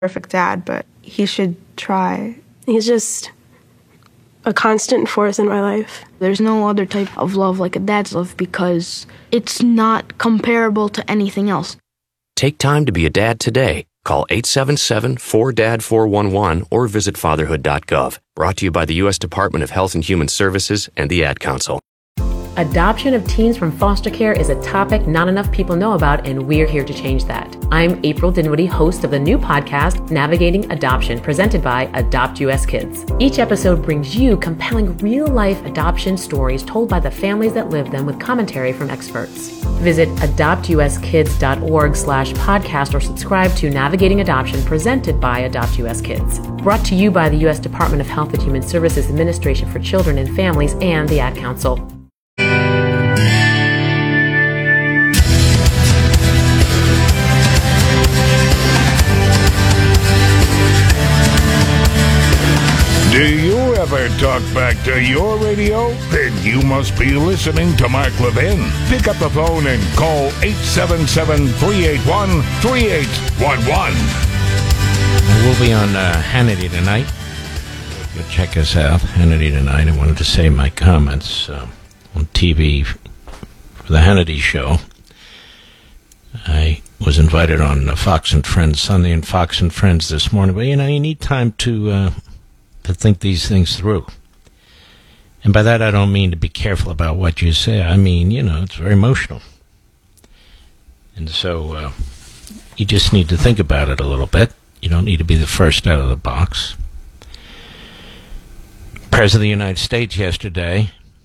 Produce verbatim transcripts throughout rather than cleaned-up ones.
perfect dad, but he should try. He's just a constant force in my life. There's no other type of love like a dad's love because it's not comparable to anything else. Take time to be a dad today. Call eight seven seven, four D A D, four one one or visit fatherhood dot gov. Brought to you by the U S Department of Health and Human Services and the Ad Council. Adoption of teens from foster care is a topic not enough people know about, and we're here to change that. I'm April Dinwiddie, host of the new podcast, Navigating Adoption, presented by Adopt U S Kids. Each episode brings you compelling real-life adoption stories told by the families that live them with commentary from experts. Visit adopt u s kids dot org slash podcast or subscribe to Navigating Adoption, presented by Adopt U S Kids. Brought to you by the U S Department of Health and Human Services Administration for Children and Families and the Ad Council. Do you ever talk back to your radio? Then you must be listening to Mark Levin. Pick up the phone and call eight seven seven, three eight one, three eight one one. We'll be on uh, Hannity tonight. Go check us out, Hannity tonight. I wanted to say my comments uh, on T V for the Hannity show. I was invited on uh, Fox and Friends Sunday and Fox and Friends this morning, but you know, you need time to... Uh, to think these things through. And by that I don't mean to be careful about what you say. I mean, you know, it's very emotional. And so uh, you just need to think about it a little bit. You don't need to be the first out of the box. President of the United States yesterday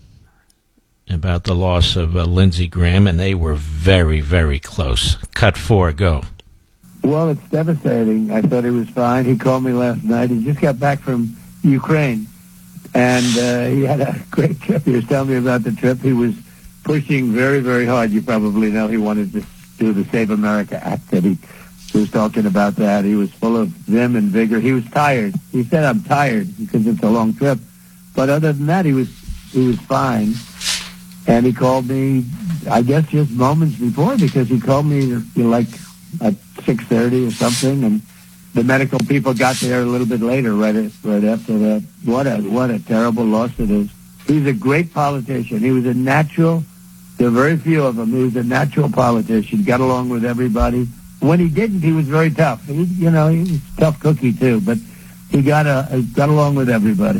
about the loss of uh, Lindsey Graham, and they were very, very close. Cut four, go. Well, it's devastating. I thought he was fine. He called me last night. He just got back from Ukraine, and uh, he had a great trip. He was telling me about the trip. He was pushing very, very hard. You probably know he wanted to do the Save America Act. That he, he was talking about that. He was full of vim and vigor. He was tired. He said, "I'm tired," because it's a long trip. But other than that, he was he was fine. And he called me, I guess, just moments before, because he called me you know, like at six thirty or something, and the medical people got there a little bit later, right at, right after that. What a what a terrible loss it is. He's a great politician. He was a natural. There are very few of them. He was a natural politician. Got along with everybody. When he didn't, he was very tough. He, you know, he was a tough cookie too, but he got a got along with everybody.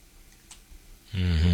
Mm-hmm.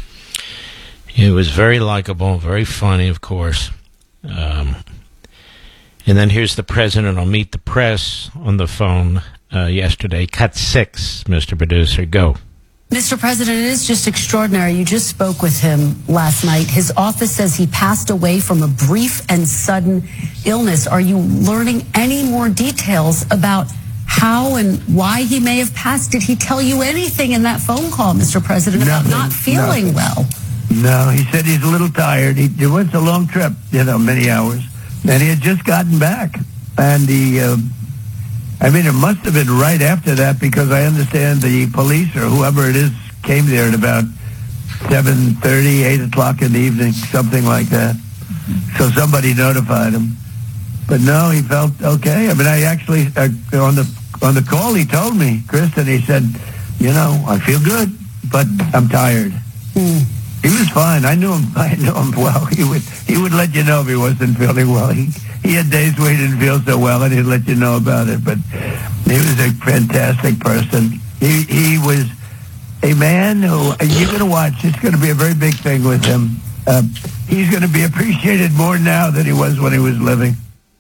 He was very likable, very funny, of course. Um, And then here's the president on Meet the Press on the phone uh, yesterday. Cut six, Mister Producer. Go. Mister President, it is just extraordinary. You just spoke with him last night. His office says he passed away from a brief and sudden illness. Are you learning any more details about how and why he may have passed? Did he tell you anything in that phone call, Mister President, about Nothing, not feeling nothing. well? No, he said he's a little tired. He, it was a long trip, you know, many hours. And he had just gotten back. And he, uh, I mean, it must have been right after that, because I understand the police or whoever it is came there at about seven thirty, eight o'clock in the evening, something like that. So somebody notified him. But no, he felt okay. I mean, I actually, uh, on the on the call, he told me, Kristen, he said, you know, I feel good, but I'm tired. Mm. He was fine. I knew him. I knew him well. He would he would let you know if he wasn't feeling well. He he had days where he didn't feel so well, and he'd let you know about it. But he was a fantastic person. He he was a man who you're going to watch. It's going to be a very big thing with him. Uh, he's going to be appreciated more now than he was when he was living.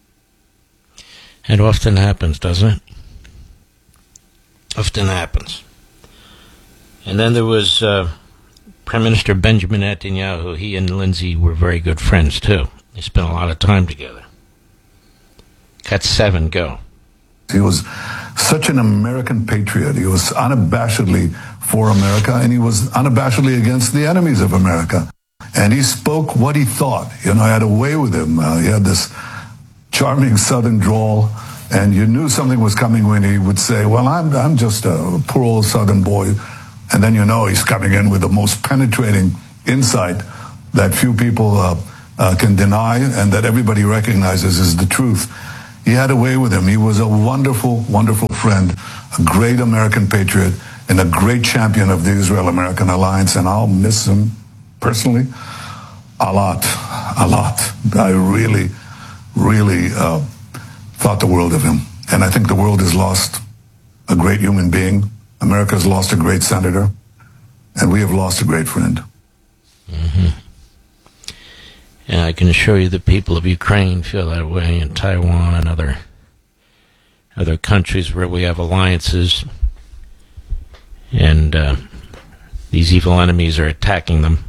It often happens, doesn't it? Often happens. And then there was uh, Prime Minister Benjamin Netanyahu. He and Lindsey were very good friends, too. They spent a lot of time together. Cut seven, go. He was such an American patriot. He was unabashedly for America, and he was unabashedly against the enemies of America. And he spoke what he thought. You know, I had a way with him. Uh, he had this charming Southern drawl, and you knew something was coming when he would say, well, I'm I'm just a poor old Southern boy. And then you know he's coming in with the most penetrating insight that few people uh, uh, can deny and that everybody recognizes is the truth. he had a way with him. He was a wonderful, wonderful friend, a great American patriot, and a great champion of the Israel-American alliance, and I'll miss him personally a lot, a lot. I really, really uh, thought the world of him. And I think the world has lost a great human being. America has lost a great senator, and we have lost a great friend. Mm-hmm. And I can assure you the people of Ukraine feel that way, and Taiwan and other other countries where we have alliances, and uh, these evil enemies are attacking them.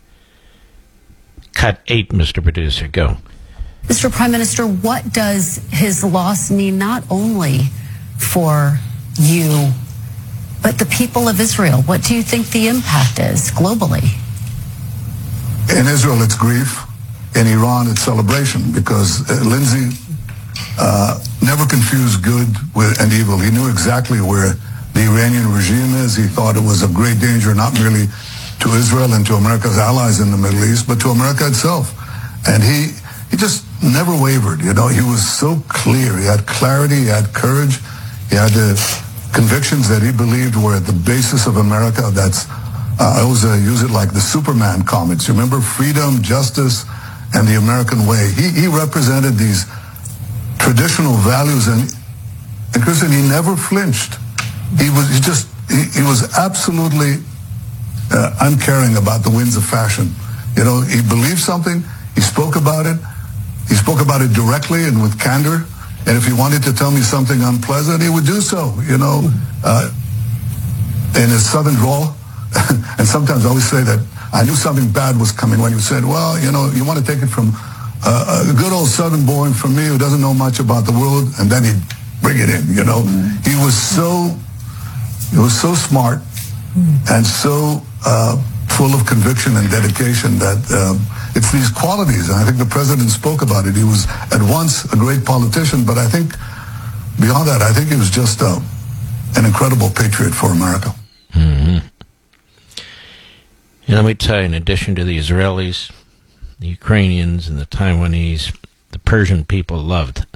Cut eight, Mister Producer, go. Mister Prime Minister, what does his loss mean not only for you, but the people of Israel? What do you think the impact is globally? In Israel, it's grief. In Iran, it's celebration, because uh, Lindsay uh, never confused good with and evil. He knew exactly where the Iranian regime is. He thought it was a great danger, not merely to Israel and to America's allies in the Middle East, but to America itself. And he he just never wavered. You know, he was so clear. He had clarity. He had courage. He had the convictions that he believed were at the basis of America. That's uh, I always uh, use it like the Superman comics. You remember freedom, justice, and the American way. He he represented these traditional values, and and Kristen, he never flinched. He was he just he, he was absolutely uh, uncaring about the winds of fashion. You know, he believed something. He spoke about it. He spoke about it directly and with candor. And if he wanted to tell me something unpleasant, he would do so. You know, uh, in his southern drawl. And sometimes I always say that I knew something bad was coming when you said, well, you know, you want to take it from uh, a good old southern boy from me who doesn't know much about the world, and then he'd bring it in, you know. He was so, he was so smart and so uh, full of conviction and dedication that um, it's these qualities, and I think the president spoke about it. He was at once a great politician, but I think beyond that, I think he was just uh, an incredible patriot for America. Mm-hmm. And let me tell you, in addition to the Israelis, the Ukrainians, and the Taiwanese, the Persian people loved,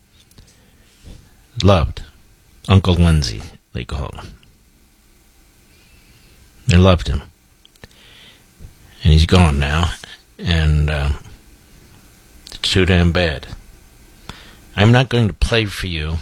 loved Uncle Lindsay, they called him. They loved him. And he's gone now, and uh, it's too damn bad. I'm not going to play for you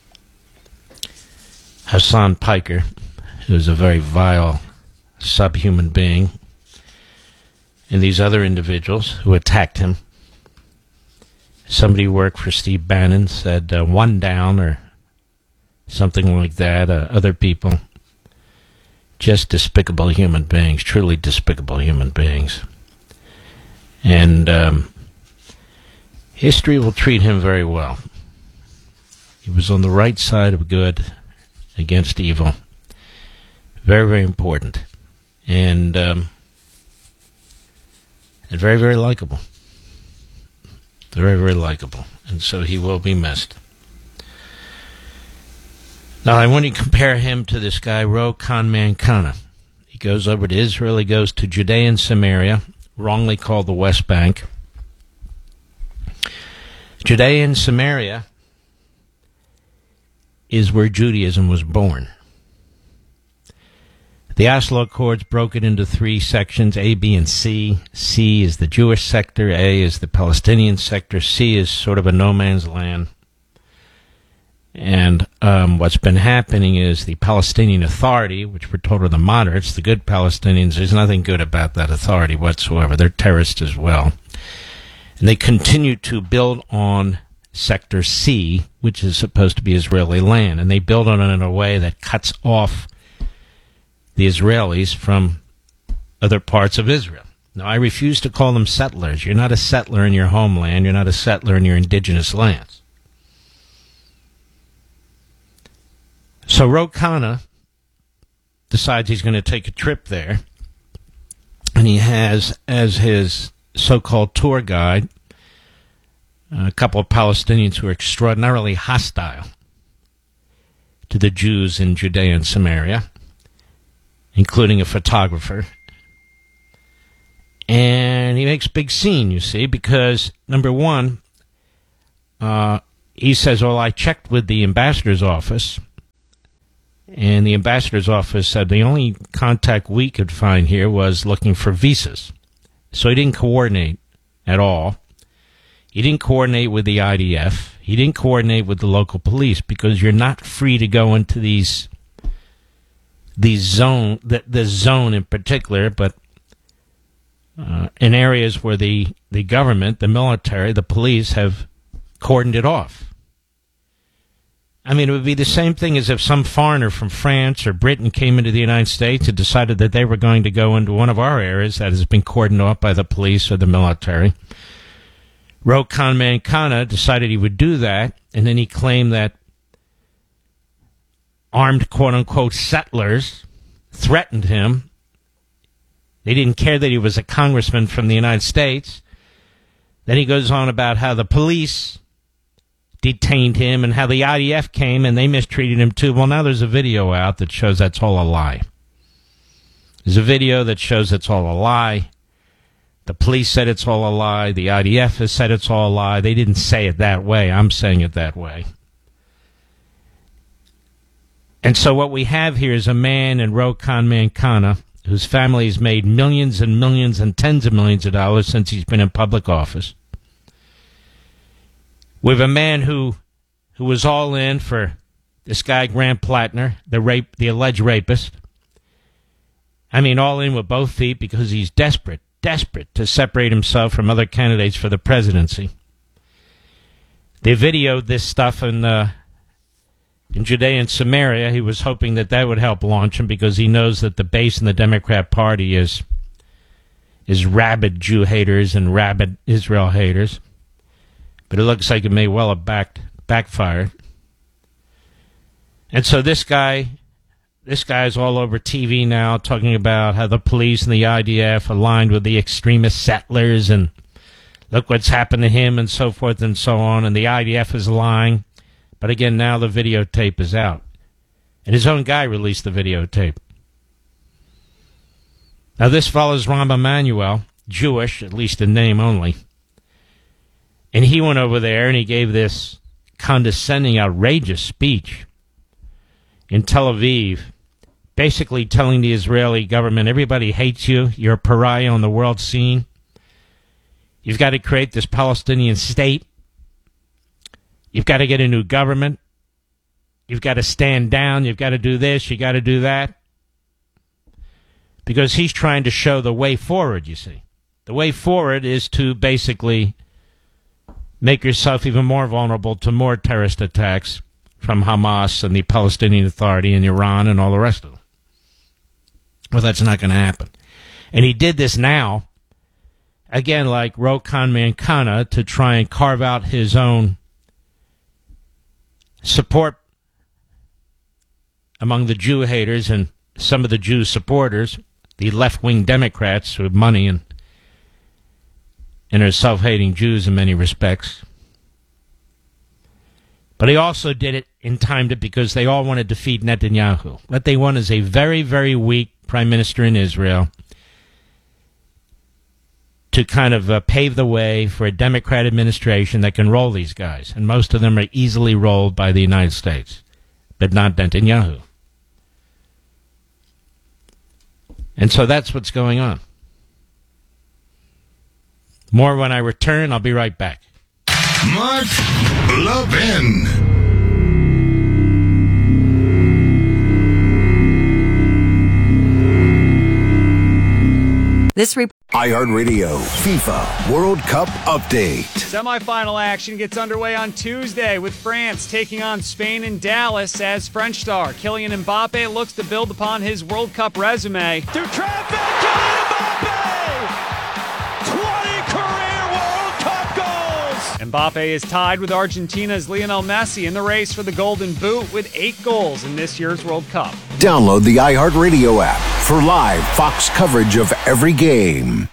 Hassan Piker, who's a very vile, subhuman being, and these other individuals who attacked him. Somebody who worked for Steve Bannon said uh, one down or something like that. Uh, other people, just despicable human beings, truly despicable human beings. And um, history will treat him very well. He was on the right side of good against evil. Very, very important. And, um, and very, very likable. Very, very likable. And so he will be missed. Now, I want to compare him to this guy, Ro Khanman Kana. He goes over to Israel. He goes to Judea and Samaria, wrongly called the West Bank. Judea and Samaria is where Judaism was born. The Oslo Accords broke it into three sections, A, B, and C. C is the Jewish sector, A is the Palestinian sector, C is sort of a no man's land. And um, what's been happening is the Palestinian Authority, which we're told are the moderates, the good Palestinians, there's nothing good about that authority whatsoever. They're terrorists as well. And they continue to build on Sector C, which is supposed to be Israeli land. And they build on it in a way that cuts off the Israelis from other parts of Israel. Now, I refuse to call them settlers. You're not a settler in your homeland. You're not a settler in your indigenous lands. So Ro Khanna decides he's going to take a trip there, and he has as his so-called tour guide a couple of Palestinians who are extraordinarily hostile to the Jews in Judea and Samaria, including a photographer. And he makes a big scene, you see, because, number one, uh, he says, well, I checked with the ambassador's office, and the ambassador's office said the only contact we could find here was looking for visas. So he didn't coordinate at all. He didn't coordinate with the I D F. He didn't coordinate with the local police, because you're not free to go into these these zone, the, the zone in particular, but uh, in areas where the, the government, the military, the police have cordoned it off. I mean, it would be the same thing as if some foreigner from France or Britain came into the United States and decided that they were going to go into one of our areas that has been cordoned off by the police or the military. Rokan Mankana decided he would do that, and then he claimed that armed quote-unquote settlers threatened him. They didn't care that he was a congressman from the United States. Then he goes on about how the police detained him and how the I D F came and they mistreated him too. Well, now there's a video out that shows that's all a lie. There's a video that shows it's all a lie. The police said it's all a lie. The I D F has said it's all a lie. They didn't say it that way. I'm saying it that way. And so what we have here is a man in Rokan Mankana whose family has made millions and millions and tens of millions of dollars since he's been in public office. We have a man who who was all in for this guy, Grant Plattner, the rape, the alleged rapist. I mean, all in with both feet because he's desperate, desperate to separate himself from other candidates for the presidency. They videoed this stuff in, uh, in Judea and Samaria. He was hoping that that would help launch him because he knows that the base in the Democrat Party is, is rabid Jew haters and rabid Israel haters. But it looks like it may well have backed, backfired. And so this guy, this guy's all over T V now talking about how the police and the I D F aligned with the extremist settlers and look what's happened to him and so forth and so on. And the I D F is lying. But again, now the videotape is out. And his own guy released the videotape. Now this fellow's Rahm Emanuel, Jewish, at least in name only. And he went over there and he gave this condescending, outrageous speech in Tel Aviv, basically telling the Israeli government, everybody hates you, you're a pariah on the world scene. You've got to create this Palestinian state. You've got to get a new government. You've got to stand down. You've got to do this. You've got to do that. Because he's trying to show the way forward, you see. The way forward is to basically make yourself even more vulnerable to more terrorist attacks from Hamas and the Palestinian Authority and Iran and all the rest of them. Well, that's not going to happen. And he did this now, again, like Rokan Mankana, to try and carve out his own support among the Jew haters and some of the Jew supporters, the left-wing Democrats with money and and are self-hating Jews in many respects. But he also did it and timed it because they all want to defeat Netanyahu. What they want is a very, very weak prime minister in Israel to kind of uh, pave the way for a Democrat administration that can roll these guys. And most of them are easily rolled by the United States, but not Netanyahu. And so that's what's going on. More when I return. I'll be right back. Mark Levin. This report. iHeartRadio FIFA World Cup update. Semifinal action gets underway on Tuesday with France taking on Spain in Dallas as French star Kylian Mbappe looks to build upon his World Cup resume. Through traffic, Kylian Mbappe! twenty career World Cup goals! Mbappe is tied with Argentina's Lionel Messi in the race for the Golden Boot with eight goals in this year's World Cup. Download the iHeartRadio app for live Fox coverage of every game.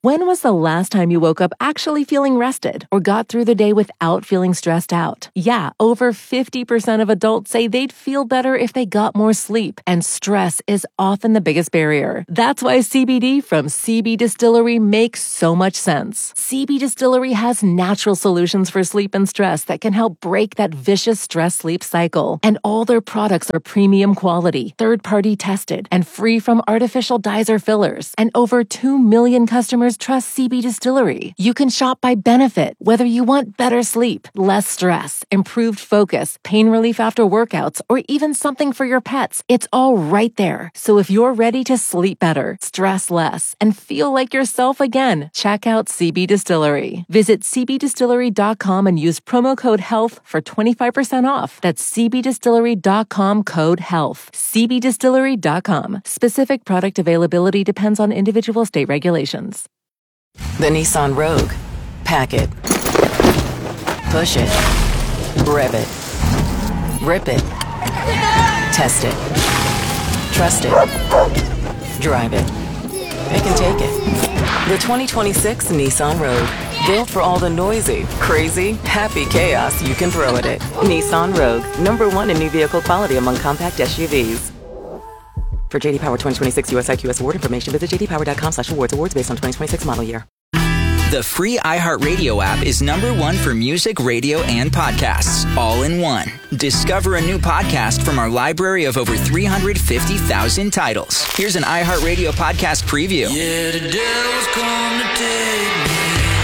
When was the last time you woke up actually feeling rested or got through the day without feeling stressed out? Yeah, over fifty percent of adults say they'd feel better if they got more sleep, and stress is often the biggest barrier. That's why C B D from C B Distillery makes so much sense. C B Distillery has natural solutions for sleep and stress that can help break that vicious stress-sleep cycle. And all their products are premium quality, third-party tested, and free from artificial dyes or fillers. And over two million customers trust C B Distillery. You can shop by benefit, whether you want better sleep, less stress, improved focus, pain relief after workouts, or even something for your pets. It's all right there. So if you're ready to sleep better, stress less, and feel like yourself again, check out C B Distillery. Visit c b distillery dot com and use promo code HEALTH for twenty-five percent off. That's c b distillery dot com code HEALTH. c b distillery dot com. Specific product availability depends on individual state regulations. The Nissan Rogue. Pack it. Push it. Rev it. Rip it. Test it. Trust it. Drive it. Pick and take it. The twenty twenty-six Nissan Rogue. Built for all the noisy, crazy, happy chaos you can throw at it. Nissan Rogue. Number one in new vehicle quality among compact S U Vs. For J D Power twenty twenty-six U S I Q S award information, visit j d power dot com slash awards. Awards based on twenty twenty-six model year. The free iHeartRadio app is number one for music, radio, and podcasts, all in one. Discover a new podcast from our library of over three hundred fifty thousand titles. Here's an iHeartRadio podcast preview. Yeah, the devil's come to take me.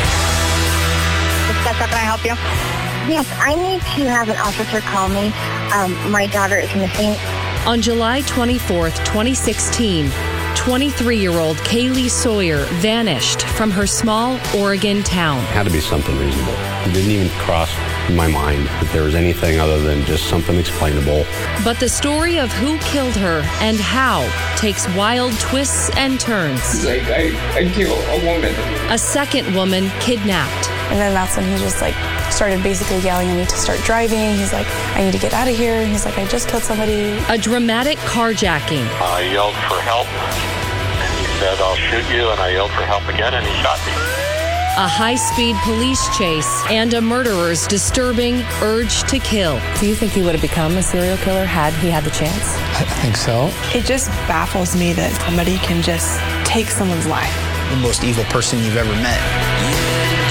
Can I help you? Yes, I need to have an officer call me. Um, my daughter is missing. On July twenty-fourth, twenty sixteen, twenty-three-year-old Kaylee Sawyer vanished from her small Oregon town. It had to be something reasonable. It didn't even cross my mind that there was anything other than just something explainable. But the story of who killed her and how takes wild twists and turns. Like, I, I killed a woman. A second woman kidnapped. And then that's when he just like started basically yelling at me to start driving. He's like, I need to get out of here. He's like, I just killed somebody. A dramatic carjacking. I yelled for help, and he said, I'll shoot you, and I yelled for help again, and he shot me. A high-speed police chase and a murderer's disturbing urge to kill. Do you think he would have become a serial killer had he had the chance? I think so. It just baffles me that somebody can just take someone's life. The most evil person you've ever met.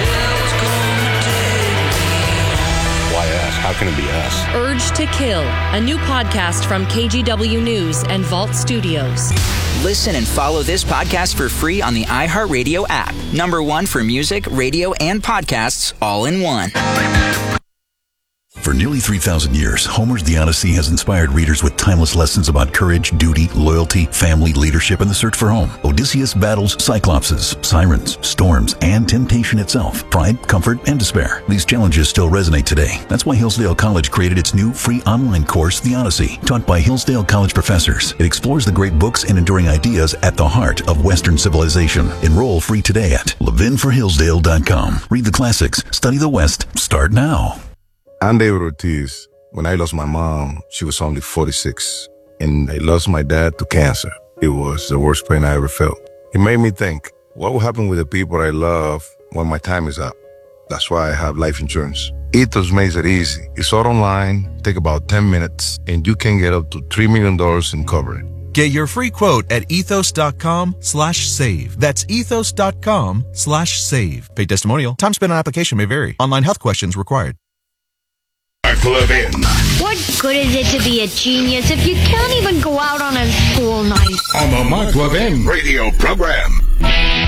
How can it be us? Urge to Kill, a new podcast from K G W News and Vault Studios. Listen and follow this podcast for free on the iHeartRadio app. Number one for music, radio, and podcasts, all in one. For nearly three thousand years, Homer's The Odyssey has inspired readers with timeless lessons about courage, duty, loyalty, family, leadership, and the search for home. Odysseus battles cyclopses, sirens, storms, and temptation itself, pride, comfort, and despair. These challenges still resonate today. That's why Hillsdale College created its new free online course, The Odyssey. Taught by Hillsdale College professors, it explores the great books and enduring ideas at the heart of Western civilization. Enroll free today at levin for hillsdale dot com. Read the classics, study the West, start now. I'm David Ortiz. When I lost my mom, she was only forty-six. And I lost my dad to cancer. It was the worst pain I ever felt. It made me think, what will happen with the people I love when my time is up? That's why I have life insurance. Ethos makes it easy. It's all online, take about ten minutes, and you can get up to three million dollars in coverage. Get your free quote at ethos.com slash save. That's ethos.com slash save. Paid testimonial. Time spent on application may vary. Online health questions required. Mark Levin. What good is it to be a genius if you can't even go out on a school night? On the Mark Levin radio program.